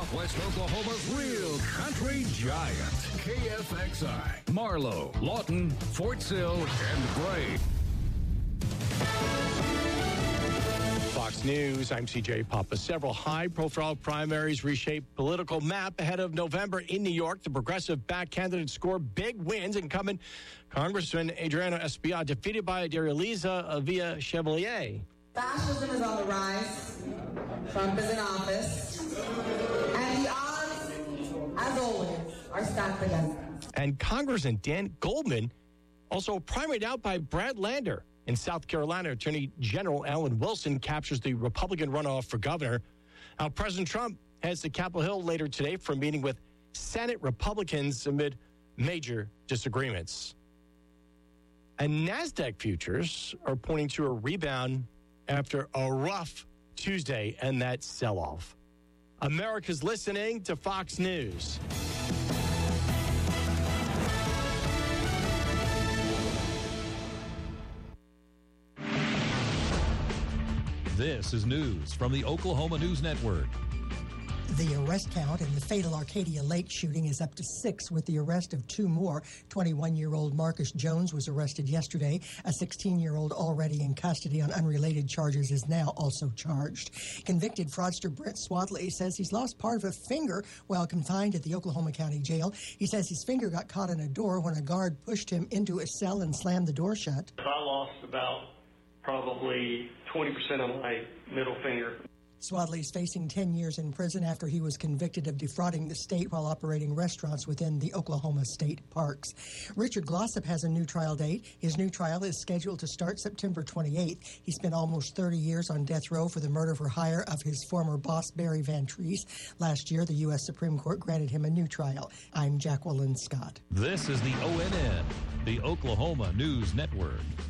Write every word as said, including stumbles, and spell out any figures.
Southwest Oklahoma's real country giant. K F X I, Marlow, Lawton, Fort Sill, and Bray. Fox News, I'm C J Papa. Several high-profile primaries reshape political map ahead of November in New York. The progressive-backed candidates score big wins. Incumbent Congressman Adriano Espaillat defeated by Adrieliza Avila Chevalier. Fascism is on the rise. Trump is in office. And the odds, as always, are stacked against us. And Congressman Dan Goldman also primaried out by Brad Lander. In South Carolina, Attorney General Alan Wilson captures the Republican runoff for governor. Now, President Trump heads to Capitol Hill later today for a meeting with Senate Republicans amid major disagreements. And NASDAQ futures are pointing to a rebound after a rough Tuesday and that sell-off. America's listening to Fox News. This is news from the Oklahoma News Network. The arrest count in the fatal Arcadia Lake shooting is up to six, with the arrest of two more. twenty-one-year-old Marcus Jones was arrested yesterday. A sixteen-year-old already in custody on unrelated charges is now also charged. Convicted fraudster Brent Swadley says he's lost part of a finger while confined at the Oklahoma County Jail. He says his finger got caught in a door when a guard pushed him into a cell and slammed the door shut. I lost about probably twenty percent of my middle finger. Swadley is facing ten years in prison after he was convicted of defrauding the state while operating restaurants within the Oklahoma State Parks. Richard Glossop has a new trial date. His new trial is scheduled to start September twenty-eighth. He spent almost thirty years on death row for the murder for hire of his former boss, Barry Van Treese. Last year, the U S Supreme Court granted him a new trial. I'm Jacqueline Scott. This is the O N N, the Oklahoma News Network.